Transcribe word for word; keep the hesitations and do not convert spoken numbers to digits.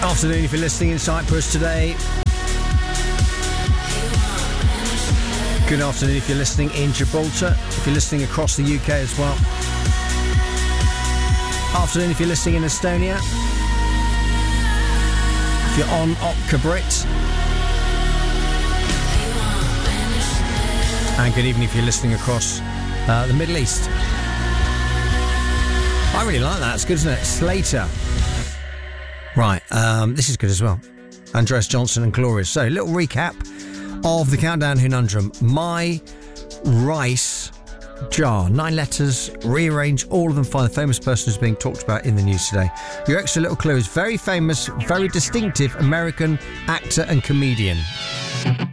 Afternoon if you're listening in Cyprus today. Good afternoon if you're listening in Gibraltar. If you're listening across the U K as well. Afternoon if you're listening in Estonia. If you're on Opkabrit. And good evening if you're listening across uh, the Middle East. I really like that. It's good, isn't it? Slater. Right, um, this is good as well. Andreas Johnson and Glorious. So, a little recap of the Countdown Conundrum. My rice jar. Nine letters, rearrange all of them, find the famous person who's being talked about in the news today. Your extra little clue is very famous, very distinctive American actor and comedian.